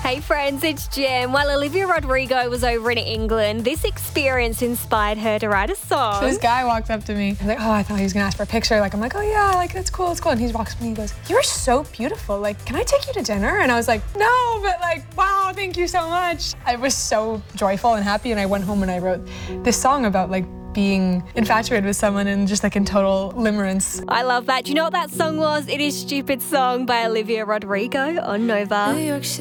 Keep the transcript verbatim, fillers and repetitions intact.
Hey friends, it's Jem. While Olivia Rodrigo was over in England, this experience inspired her to write a song. This guy walked up to me. He's like, oh, I thought he was gonna ask for a picture. Like, I'm like, oh yeah, like that's cool, it's cool. And he walks up to me, he goes, you're so beautiful. Like, can I take you to dinner? And I was like, no, but like, wow, thank you so much. I was so joyful and happy, and I went home and I wrote this song about like being infatuated with someone and just like in total limerence. I love that. Do you know what that song was? It is Stupid Song by Olivia Rodrigo on Nova.